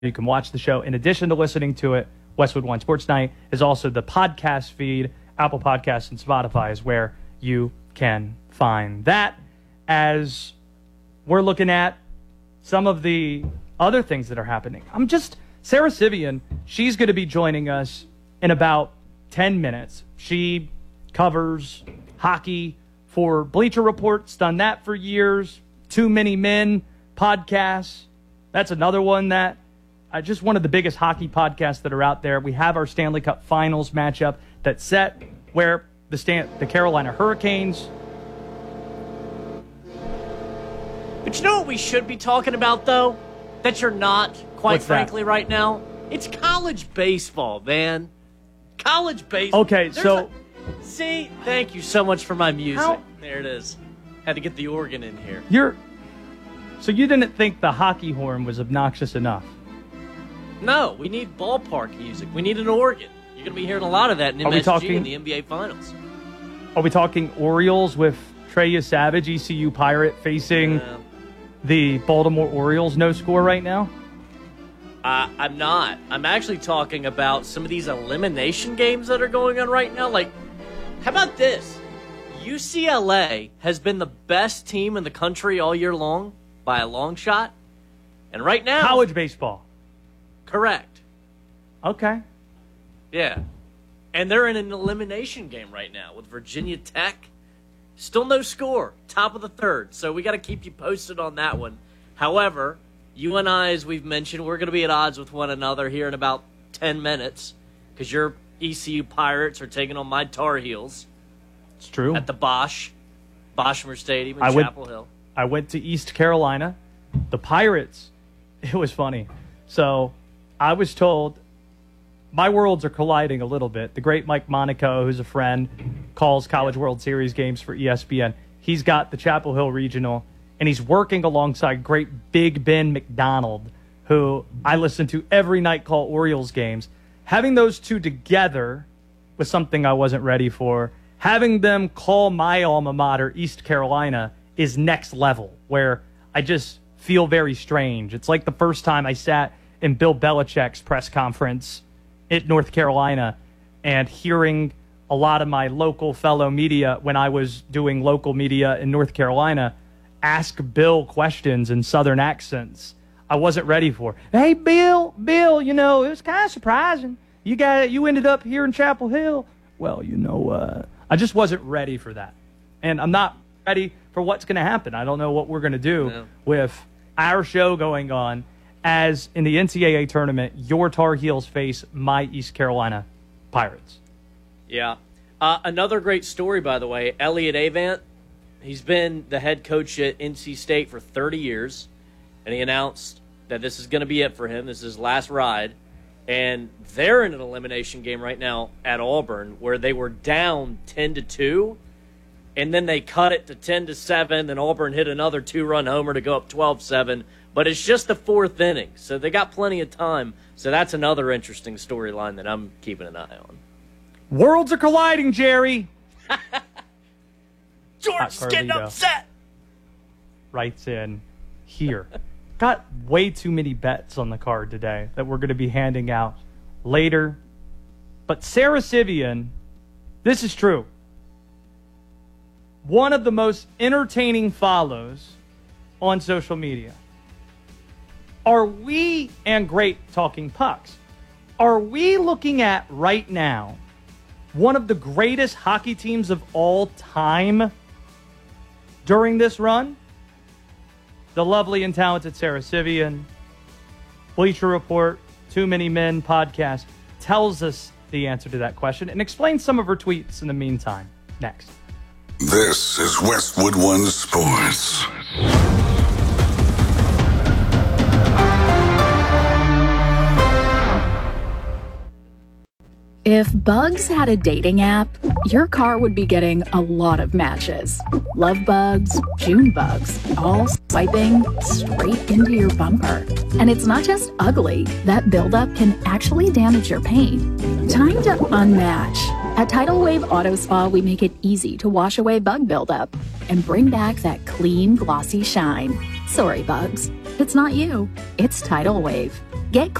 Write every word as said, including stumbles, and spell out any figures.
You can watch the show. In addition to listening to it, Westwood One Sports Night is also the podcast feed. Apple Podcasts and Spotify is where you can find that. As we're looking at some of the other things that are happening, I'm just, Sarah Civian, she's going to be joining us in about ten minutes. She covers hockey for Bleacher Report's done that for years. Too Many Men podcasts. That's another one that uh, just one of the biggest hockey podcasts that are out there. We have our Stanley Cup Finals matchup that's set where the Stan- the Carolina Hurricanes. But you know what we should be talking about, though? That you're not, quite What's frankly, that? right now? It's college baseball, man. College baseball. Okay, There's so... a, see, thank you so much for my music. How- There it is. Had to get the organ in here. You're... So you didn't think the hockey horn was obnoxious enough? No, we need ballpark music. We need an organ. You're going to be hearing a lot of that in Are we M S G talking- in the N B A Finals. Are we talking Orioles with Treya Savage, E C U Pirate, facing Uh, the Baltimore Orioles? No score right now? Uh, I'm not. I'm actually talking about some of these elimination games that are going on right now. Like, how about this? U C L A has been the best team in the country all year long by a long shot. And right now... College baseball. Correct. Okay. Yeah. And they're in an elimination game right now with Virginia Tech. Still no score. Top of the third. So we got to keep you posted on that one. However, you and I, as we've mentioned, we're going to be at odds with one another here in about ten minutes because your E C U Pirates are taking on my Tar Heels. It's true. At the Bosch, Boschmer Stadium in I went, Chapel Hill. I went to East Carolina. The Pirates, it was funny. So I was told, my worlds are colliding a little bit. The great Mike Monaco, who's a friend, calls College World Series games for E S P N. He's got the Chapel Hill Regional, and he's working alongside great Big Ben McDonald, who I listen to every night call Orioles games. Having those two together was something I wasn't ready for. Having them call my alma mater, East Carolina, is next level, where I just feel very strange. It's like the first time I sat in Bill Belichick's press conference at North Carolina and hearing a lot of my local fellow media when I was doing local media in North Carolina ask Bill questions in Southern accents I wasn't ready for. Hey, Bill, Bill, you know, it was kind of surprising. You got you ended up here in Chapel Hill. Well, you know, uh, I just wasn't ready for that. And I'm not ready for what's going to happen. I don't know what we're going to do No. with our show going on as in the N C double A tournament, your Tar Heels face my East Carolina Pirates. Yeah. Uh, another great story, by the way, Elliott Avant. He's been the head coach at N C State for thirty years, and he announced that this is going to be it for him. This is his last ride. And they're in an elimination game right now at Auburn where they were down ten to two, and then they cut it to ten to seven, then Auburn hit another two-run homer to go up twelve seven. But it's just the fourth inning, so they got plenty of time. So that's another interesting storyline that I'm keeping an eye on. Worlds are colliding, Jerry. George's getting Carlito upset. writes in here. Got way too many bets on the card today that we're going to be handing out later. But Sarah Civian, this is true. One of the most entertaining follows on social media. Are we, and great talking pucks, are we looking at right now one of the greatest hockey teams of all time during this run? The lovely and talented Sarah Civian, Bleacher Report, Too Many Men podcast, tells us the answer to that question and explains some of her tweets in the meantime. Next. This is Westwood One Sports. If Bugs had a dating app, your car would be getting a lot of matches. Love bugs, June bugs, all swiping straight into your bumper. And it's not just ugly. That buildup can actually damage your paint. Time to unmatch. At Tidal Wave Auto Spa, we make it easy to wash away bug buildup and bring back that clean, glossy shine. Sorry, bugs. It's not you, it's Tidal Wave. Get